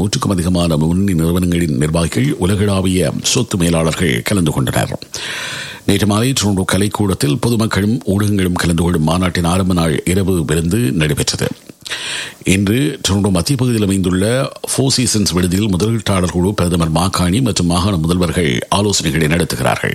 100க்கும் அதிகமான முன்னணி நிறுவனங்களின் நிர்வாகிகள், உலகளாவிய சொத்து மேலாளர்கள் கலந்து கொண்டனர். நேற்று மாலை டொரண்டோ கலைக்கூடத்தில் பொதுமக்களும் ஊடகங்களும் கலந்து கொள்ளும் மாநாட்டின் ஆரம்ப நாள் இரவு விருந்து நடைபெற்றது. இன்று டொரண்டோ மத்திய பகுதியில் அமைந்துள்ள 4 சீசன்ஸ் விடுதியில் முதலீட்டாளர் குழு, பிரதமர் மாகாணி மற்றும் மாகாண முதல்வர்கள் ஆலோசனைகளை நடத்துகிறார்கள்.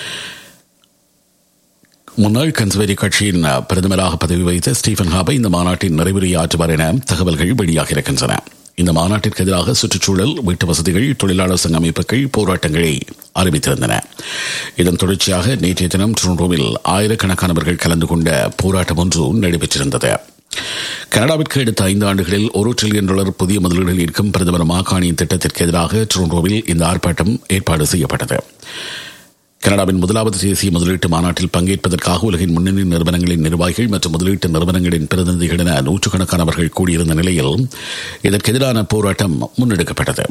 முன்னாள் கன்சர்வேட்டிவ் கட்சியின் பிரதமராக பதவி வகித்த ஸ்டீஃபன் ஹார்பர் இந்த மாநாட்டின் நிறைவுரையாற்றுவார் என தகவல்கள் வெளியாக இருக்கின்றன. இந்த மாநாட்டிற்கு எதிராக சுற்றுச்சூழல், வீட்டு வசதிகள், தொழிலாளர் சங்க அமைப்புகள் போராட்டங்களை ஆரம்பித்திருந்தன. இதன் தொடர்ச்சியாக நேற்றைய தினம் டொரண்டோவில் ஆயிரக்கணக்கானவர்கள் கலந்து கொண்ட போராட்டம் ஒன்று நடைபெற்றிருந்தது. கனடாவிற்கு அடுத்த 5 ஆண்டுகளில் $1 டிரில்லியன் புதிய முதலீடுகள் ஈர்க்கும் பிரதமர் மாகாணியின் திட்டத்திற்கு எதிராக டொரண்டோவில் இந்த ஆர்ப்பாட்டம் ஏற்பாடு செய்யப்பட்டது. கனடாவின் முதலாவது தேசிய முதலீட்டு மாநாட்டில் பங்கேற்பதற்காக உலகின் முன்னணி நிறுவனங்களின் நிர்வாகிகள் மற்றும் முதலீட்டு நிறுவனங்களின் பிரதிநிதிகள் என 100கணக்கானவர்கள் கூடியிருந்த நிலையில் இதற்கு எதிரான போராட்டம் முன்னெடுக்கப்பட்டது.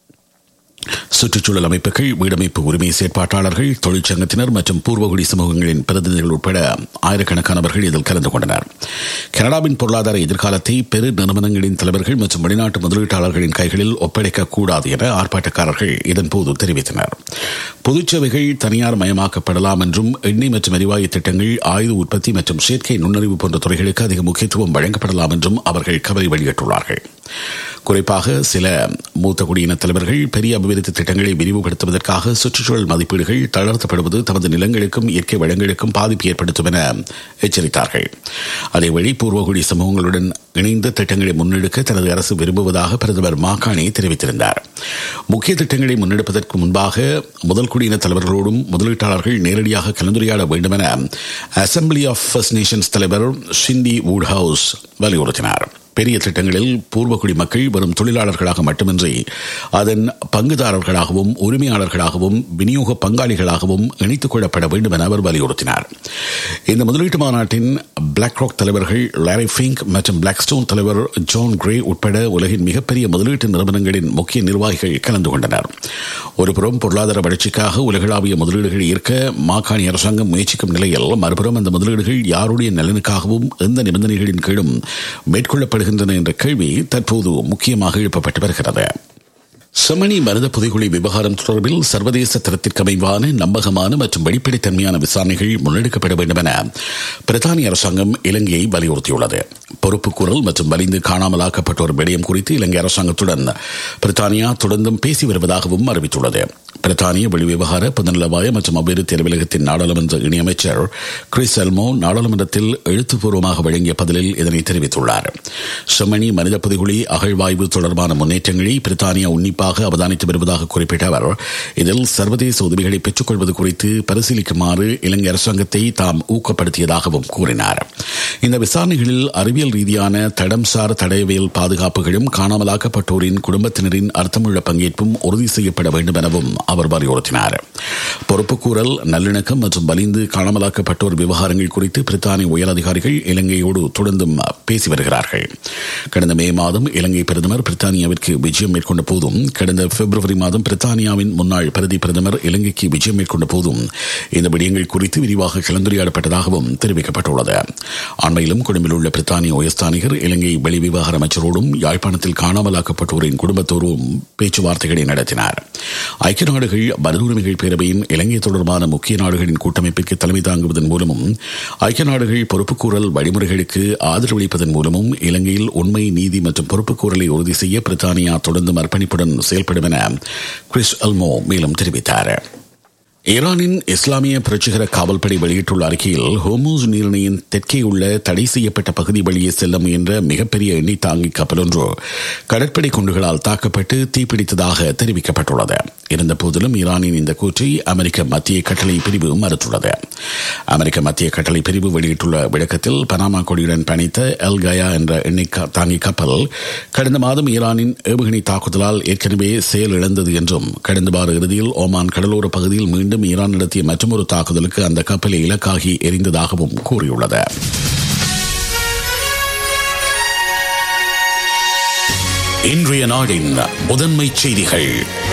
சுற்றுச்சூழல் அமைப்புகள், வீடமைப்பு உரிமை செயற்பாட்டாளர்கள், தொழிற்சங்கத்தினர் மற்றும் பூர்வகுடி சமூகங்களின் பிரதிநிதிகள் உட்பட ஆயிரக்கணக்கானவர்கள் இதில் கலந்து கொண்டனர். கனடாவின் பொருளாதார எதிர்காலத்தை பெரு நிறுவனங்களின் தலைவர்கள் மற்றும் வெளிநாட்டு முதலீட்டாளர்களின் கைகளில் ஒப்படைக்கக்கூடாது என ஆர்ப்பாட்டக்காரர்கள் இதன்போது தெரிவித்தனர். பொதுச்சேவைகள் தனியார் மயமாக்கப்படலாம் என்றும், எண்ணெய் மற்றும் எரிவாயு திட்டங்கள், ஆயுத உற்பத்தி மற்றும் செயற்கை நுண்ணறிவு போன்ற துறைகளுக்கு அதிக முக்கியத்துவம் வழங்கப்படலாம் என்றும் அவர்கள் கவலை வெளியிட்டுள்ளார்கள். குறிப்பாக சில மூத்த குடியின தலைவர்கள் பெரிய அபிவிருத்தி திட்டங்களை விரிவுபடுத்துவதற்காக சுற்றுச்சூழல் மதிப்பீடுகள் தளர்த்தப்படுவது தமது நிலங்களுக்கும் இயற்கை வளங்களுக்கும் பாதிப்பு ஏற்படுத்தும் என எச்சரித்தார்கள். அதேவழி பூர்வகுடி சமூகங்களுடன் இணைந்த திட்டங்களை முன்னெடுக்க தனது அரசு விரும்புவதாக பிரதமர் மாகாணி தெரிவித்திருந்தார். முக்கிய திட்டங்களை முன்னெடுப்பதற்கு முன்பாக முதல் குடியின தலைவர்களோடும் முதலீட்டாளர்கள் நேரடியாக கலந்துரையாட வேண்டும் என அசம்பிளி ஆஃப் ஃபர்ஸ்ட் நேஷன்ஸ் தலைவர் ஷிண்டி வூட்ஹவுஸ் வலியுறுத்தினார். பெரிய திட்டங்களில் பூர்வகுடி மக்கள் வெறும் தொழிலாளர்களாக மட்டுமின்றி அதன் பங்குதாரர்களாகவும் உரிமையாளர்களாகவும் விநியோக பங்காளிகளாகவும் இணைத்துக் கொள்ளப்பட வேண்டும் என அவர் வலியுறுத்தினார். இந்த முதலீட்டு மாநாட்டின் பிளாக் ராக் தலைவர்கள் லாரி ஃபிங்க் மற்றும் பிளாக்ஸ்டோன் தலைவர் ஜான் கிரே உட்பட உலகின் மிகப்பெரிய முதலீட்டு நிறுவனங்களின் முக்கிய நிர்வாகிகள் கலந்து கொண்டனர். ஒருபுறம் பொருளாதார வளர்ச்சிக்காக உலகளாவிய முதலீடுகள் ஈர்க்க மாகாணி அரசாங்கம் முயற்சிக்கும் நிலையில், மறுபுறம் அந்த முதலீடுகள் யாருடைய நலனுக்காகவும் எந்த நிபந்தனைகளின் கீழும் மேற்கொள்ளப்படுகின்றன என்ற கேள்வி தற்போது முக்கியமாக எழுப்பப்பட்டு வருகிறது. செமணி மனித புதைகுழி விவகாரம் தொடர்பில் சர்வதேச தரத்திற்கு அமைவான, நம்பகமான மற்றும் வெளிப்படைத்தன்மையான விசாரணைகள் முன்னெடுக்கப்பட வேண்டும் என பிரித்தானிய அரசாங்கம் இலங்கையை வலியுறுத்தியுள்ளது. பொறுப்புக்கூறல் மற்றும் வலிந்து காணாமலாக்கப்பட்டோர் விடயம் குறித்து இலங்கை அரசாங்கத்துடன் பிரித்தானியா தொடர்ந்தும் பேசி வருவதாகவும் அறிவித்துள்ளது. பிரித்தானிய வெளிவிவகார, பொதுநலவாய மற்றும் அபிவிருத்தி அலுவலகத்தின் நாடாளுமன்ற இணையமைச்சர் கிறிஸ் எல்மோ நாடாளுமன்றத்தில் எழுத்துப்பூர்வமாக வழங்கிய பதிலில் இதனை தெரிவித்துள்ளார். செமணி மனித புதைகுழி அகழ்வாய்வு தொடர்பான முன்னேற்றங்களை பிரித்தானியா உன்னிப்பாக அவதானித்து வருவதாக குறிப்பிட்ட அவர், இதில் சர்வதேச உதவிகளை பெற்றுக் கொள்வது குறித்து பரிசீலிக்குமாறு இலங்கை அரசாங்கத்தை தாம் ஊக்கப்படுத்தியதாகவும் கூறினார். இந்த விசாரணைகளில் அறிவியல் ரீதியான தடம்சார் தடயவியல் பாதுகாப்புகளும் காணாமலாக்கப்பட்டோரின் குடும்பத்தினரின் அர்த்தமுள்ள பங்கேற்பும் உறுதி செய்யப்பட வேண்டும் எனவும் அவர் வலியுறுத்தினார். பொறுப்புக்கூறல், நல்லிணக்கம் மற்றும் வலிந்து காணாமலாக்கப்பட்டோர் விவகாரங்கள் குறித்து பிரித்தானிய உயர் அதிகாரிகள் இலங்கையோடு தொடர்ந்தும் பேசி வருகிறார்கள். கடந்த மே மாதம் இலங்கை பிரதமர் பிரித்தானியாவிற்கு விஜயம் மேற்கொண்ட போதும், கடந்த பிப்ரவரி மாதம் பிரித்தானியாவின் முன்னாள் பிரதி பிரதமர் இலங்கைக்கு விஜயம் மேற்கொண்ட போதும் இந்த விடயங்கள் குறித்து விரிவாக கலந்துரையாடப்பட்டதாகவும் தெரிவிக்கப்பட்டுள்ளது. அண்மையிலும் கொழும்பில் உள்ள பிரித்தானிய உயர்ஸ்தானிகர் இலங்கை வெளிவிவகார அமைச்சரோடும் யாழ்ப்பாணத்தில் காணாமலாக்கப்பட்டோரின் குடும்பத்தோரும் பேச்சுவார்த்தைகளை நடத்தினார். ஐக்கிய நாடுகள் மனித உரிமைகள் பேரவையின் இலங்கை தொடர்பான முக்கிய நாடுகளின் கூட்டமைப்பிற்கு தலைமை தாங்குவதன் மூலமும், ஐக்கிய நாடுகள் பொறுப்புக்கூறல் வழிமுறைகளுக்கு ஆதரவளிப்பதன் மூலமும் இலங்கையில் உண்மை, நீதி மற்றும் பொறுப்புக்கூறலை உறுதி செய்ய பிரித்தானியா தொடர்ந்தும் அர்ப்பணிப்புடன் செயல்படும் என கிறிஸ் எல்மோ மேலும் தெரிவித்தார். ஈரானின் இஸ்லாமிய புரட்சிகர காவல்படை வெளியிட்டுள்ள அறிக்கையில், ஹோர்முஸ் நீரிணையின் தெற்கே உள்ள தடை செய்யப்பட்ட பகுதி வழியே செல்ல முயன்ற மிகப்பெரிய எண்ணெய் தாங்கி கப்பல் ஒன்று கடற்படை குண்டுகளால் தாக்கப்பட்டு தீப்பிடித்ததாக தெரிவிக்கப்பட்டுள்ளது. இருந்த போதிலும் ஈரானின் இந்த கூற்றை அமெரிக்க மத்திய கட்டளை பிரிவு மறுத்துள்ளது. அமெரிக்க மத்திய கட்டளை பிரிவு வெளியிட்டுள்ள விளக்கத்தில், பனாமா கொடியுடன் பயணித்த எல் கயா என்ற எண்ணெய் தாங்கி கப்பல் கடந்த மாதம் ஈரானின் ஏவுகணை தாக்குதலால் ஏற்கனவே செயலிழந்தது என்றும், கடந்த வார இறுதியில் ஓமான் கடலோர பகுதியில் மீண்டும் ஈரான் நடத்திய மற்றொரு தாக்குதலுக்கு அந்த கப்பலை இலக்காகி எரிந்ததாகவும் கூறியுள்ளது. இன்றைய நாடின் முதன்மை செய்திகள்.